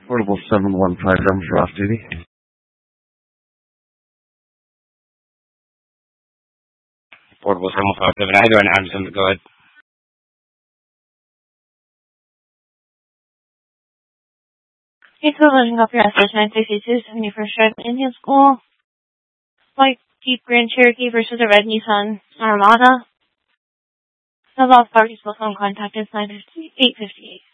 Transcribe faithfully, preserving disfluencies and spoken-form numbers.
Portable seven one five, Arms for off-duty. Portable seven one five seven, I do an Anderson, go ahead. Thanks for loading up your S H nine sixty-two, seventy-first Drive, Indian School. White Jeep Grand Cherokee versus a red Nissan Armada. The law parties will phone contact is nine eight fifty-eight.